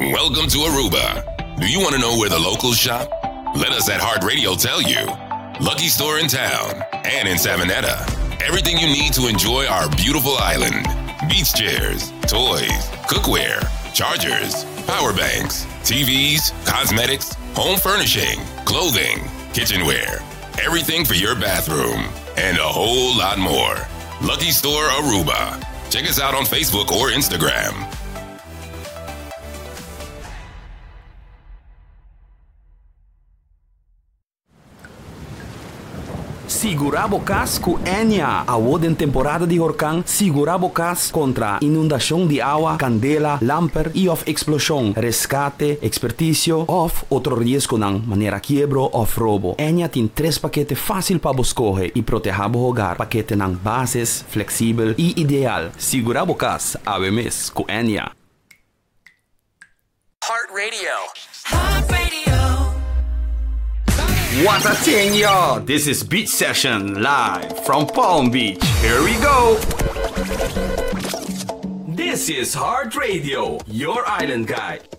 Welcome to Aruba. Do you want to know where the locals shop? Let us at Heart Radio tell you. Lucky Store in town and in Savanetta. Everything you need to enjoy our beautiful island. Beach chairs, toys, cookware, chargers, power banks, TVs, cosmetics, home furnishing, clothing, kitchenware, everything for your bathroom, and a whole lot more. Lucky Store Aruba. Check us out on Facebook or Instagram. Sigurabo Cas com Enya. Award em temporada de huracão, Sigurabo Cas contra inundação de água, candela, lamper e of explosão, resgate, expertício of outro risco não, maneira quebro of roubo. Enya tem 3 paquetes fácil para escolher e proteger o hogar. Paquete não bases, flexível e ideal. Sigurabo Cas, ABMS com Enya. Heart Radio. Heart Radio. What a thing, y'all! This is Beach Session live from Palm Beach. Here we go! This is Heart Radio, your island guide.